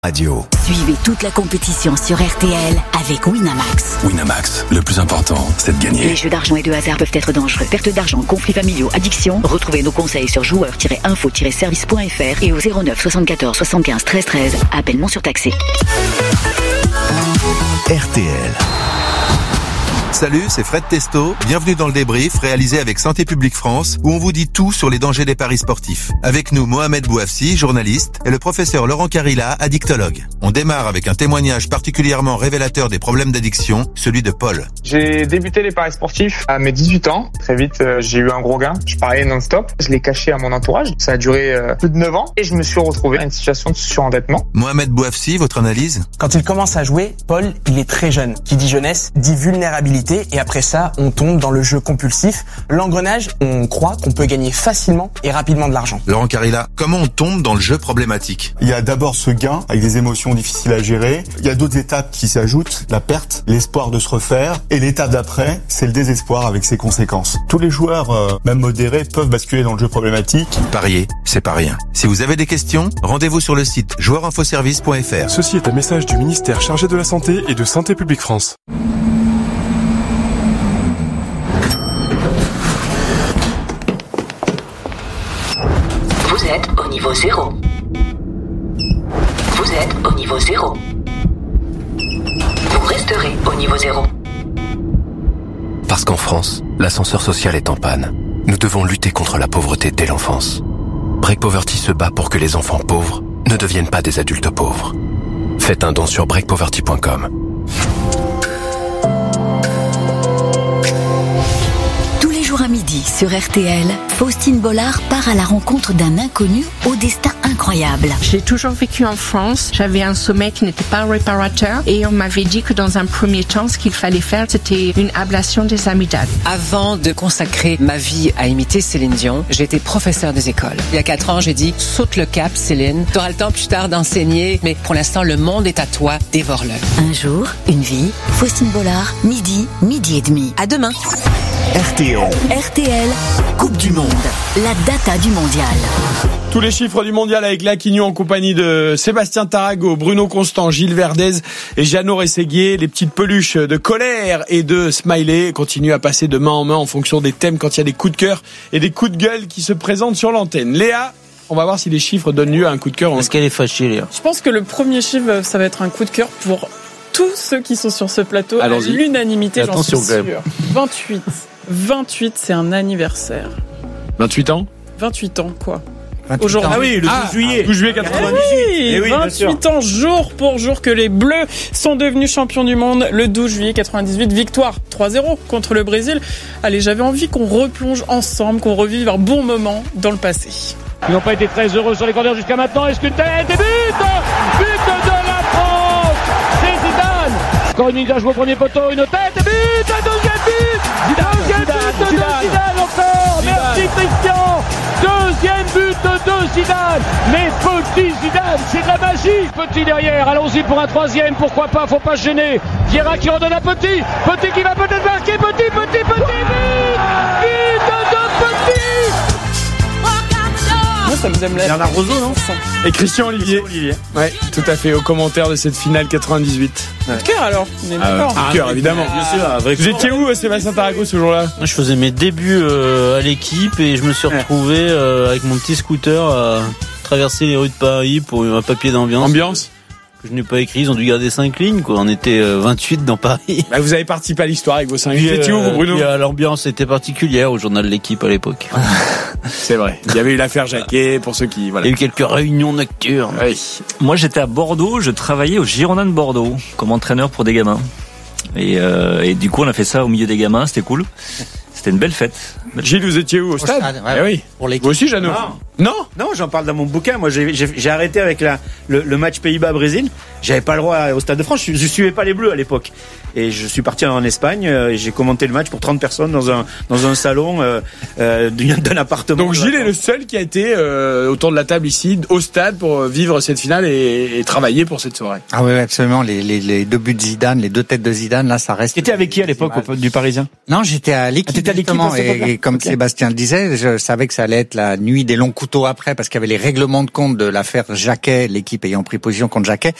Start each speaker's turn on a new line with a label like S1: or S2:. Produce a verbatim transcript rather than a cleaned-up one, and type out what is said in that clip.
S1: Radio.
S2: Suivez toute la compétition sur R T L avec Winamax.
S1: Winamax, le plus important, c'est de gagner.
S2: Les jeux d'argent et de hasard peuvent être dangereux. Perte d'argent, conflits familiaux, addiction. Retrouvez nos conseils sur joueurs tiret info tiret service point f r et au zéro neuf soixante-quatorze soixante-quinze treize treize. Appel non surtaxé.
S1: R T L. Salut, c'est Fred Testo. Bienvenue dans le débrief réalisé avec Santé publique France où on vous dit tout sur les dangers des paris sportifs. Avec nous, Mohamed Bouafsi, journaliste, et le professeur Laurent Carilla, addictologue. On démarre avec un témoignage particulièrement révélateur des problèmes d'addiction, celui de Paul.
S3: J'ai débuté les paris sportifs à mes dix-huit ans. Très vite, euh, j'ai eu un gros gain. Je pariais non-stop. Je l'ai caché à mon entourage. Ça a duré euh, plus de neuf ans et je me suis retrouvé dans une situation de surendettement.
S1: Mohamed Bouafsi, votre analyse ?
S4: Quand il commence à jouer, Paul, il est très jeune. Qui dit jeunesse, dit vulnérabilité. Et après ça, on tombe dans le jeu compulsif. L'engrenage, on croit qu'on peut gagner facilement et rapidement de l'argent.
S1: Laurent Carilla, comment on tombe dans le jeu problématique ?
S5: Il y a d'abord ce gain avec des émotions difficiles à gérer. Il y a d'autres étapes qui s'ajoutent. La perte, l'espoir de se refaire. Et l'étape d'après, c'est le désespoir avec ses conséquences. Tous les joueurs, euh, même modérés, peuvent basculer dans le jeu problématique.
S1: Parier, c'est pas rien. Si vous avez des questions, rendez-vous sur le site joueur info service point f r.
S6: Ceci est un message du ministère chargé de la Santé et de Santé publique France.
S2: Vous êtes au niveau zéro. Vous êtes au niveau zéro. Vous resterez au niveau zéro.
S7: Parce qu'en France, l'ascenseur social est en panne. Nous devons lutter contre la pauvreté dès l'enfance. Break Poverty se bat pour que les enfants pauvres ne deviennent pas des adultes pauvres. Faites un don sur break poverty point com.
S2: À midi sur R T L, Faustine Bollard part à la rencontre d'un inconnu au destin incroyable.
S8: J'ai toujours vécu en France, j'avais un sommeil qui n'était pas réparateur et on m'avait dit que dans un premier temps, ce qu'il fallait faire, c'était une ablation des amygdales.
S9: Avant de consacrer ma vie à imiter Céline Dion, j'ai été professeur des écoles. Il y a quatre ans, j'ai dit, saute le cap, Céline. Tu auras le temps plus tard d'enseigner, mais pour l'instant, le monde est à toi, dévore-le.
S2: Un jour, une vie, Faustine Bollard, midi, midi et demi.
S9: À demain.
S1: R T L.
S2: R T L, Coupe du Monde, la data du mondial.
S10: Tous les chiffres du mondial avec Laquignon en compagnie de Sébastien Tarago, Bruno Constant, Gilles Verdez et Jeannot Rességuier. Les petites peluches de colère et de smiley continuent à passer de main en main en fonction des thèmes quand il y a des coups de cœur et des coups de gueule qui se présentent sur l'antenne. Léa, on va voir si les chiffres donnent lieu à un coup de cœur.
S11: Est-ce qu'elle est fâchée, Léa ?
S12: Je pense que le premier chiffre, ça va être un coup de cœur pour tous ceux qui sont sur ce plateau.
S10: Allons-y.
S12: À l'unanimité, j'en suis
S11: Attention,
S12: sûr. vingt-huit. vingt-huit, c'est un anniversaire.
S10: vingt-huit ans
S12: vingt-huit ans, quoi.
S10: Aujourd'hui. Ah oui, le douze
S12: ah,
S10: juillet. douze juillet quatre-vingt-dix-huit.
S12: Ah oui,
S10: eh oui,
S12: vingt-huit ans jour pour jour que les Bleus sont devenus champions du monde. Le douze juillet quatre-vingt-dix-huit, victoire trois zéro contre le Brésil. Allez, j'avais envie qu'on replonge ensemble, qu'on revive un bon moment dans le passé.
S13: Ils n'ont pas été très heureux sur les corners jusqu'à maintenant. Est-ce qu'une tête et but But de la France. C'est Zidane. Encore une minute à jouer au premier poteau, une tête et but, un deuxième but. Zidane, deuxième Zidane, but Zidane, de Zidane encore. Zidane. Merci Christian. Deuxième but de Zidane. Mais petit Zidane, c'est de la magie. Petit derrière, allons-y pour un troisième, pourquoi pas, faut pas se gêner. Vieira qui redonne à Petit. Petit qui va peut-être marquer. Petit, petit, petit but. But de Petit.
S12: Moi, ça me donne la...
S10: Bernard Roseau, non ? Et Christian Olivier. Christian Olivier. Ouais, tout à fait, au commentaire de cette finale quatre-vingt-dix-huit.
S12: Coup de cœur alors, on est d'accord.
S10: Ah, coup de cœur, évidemment.
S11: Bien sûr, avec
S10: Vous étiez où, Sébastien Tarago, ce jour-là ?
S11: Moi, je faisais mes débuts euh, à l'équipe et je me suis retrouvé euh, avec mon petit scooter à traverser les rues de Paris pour un papier d'ambiance.
S10: Ambiance ?
S11: Que je n'ai pas écrit, ils ont dû garder cinq lignes, quoi. On était euh, vingt-huit dans Paris.
S10: Bah, vous avez participé à l'histoire avec vos cinq. Vous étiez où, vous, Bruno ?
S11: Puis, euh, l'ambiance était particulière au journal de l'équipe à l'époque.
S10: C'est vrai. Il y avait eu l'affaire Jacquet, pour ceux qui, voilà.
S11: Il y a eu quelques réunions nocturnes.
S10: Oui.
S14: Moi, j'étais à Bordeaux, je travaillais au Girondins de Bordeaux, comme entraîneur pour des gamins. Et, euh, et du coup, on a fait ça au milieu des gamins, c'était cool. C'était une belle fête.
S10: Gilles, vous étiez où ? Au, au stade, stade ouais, eh oui. Pour l'équipe. Vous aussi, Jeannot ? Non.
S15: Non, non, j'en parle dans mon bouquin. Moi, j'ai, j'ai, j'ai arrêté avec la, le, le match Pays-Bas-Brésil. J'avais pas le droit au Stade de France. Je, je suivais pas les Bleus à l'époque. Et je suis parti en Espagne. Et j'ai commenté le match pour trente personnes dans un dans un salon euh, euh, d'un appartement.
S10: Donc Gilles est le seul qui a été euh, autour de la table ici au stade pour vivre cette finale et, et travailler pour cette soirée.
S16: Ah oui, absolument. Les, les, les deux buts de Zidane, les deux têtes de Zidane, là, ça reste.
S15: T'étais avec qui à l'époque au, du Parisien ?
S16: Non, j'étais à l'équipe.
S15: Ah, t'étais à l'équipe
S16: et, et comme okay. Sébastien le disait, je savais que ça allait être la nuit des longs coups photo après parce qu'il y avait les règlements de compte de l'affaire Jacquet, l'équipe ayant pris position contre Jacquet.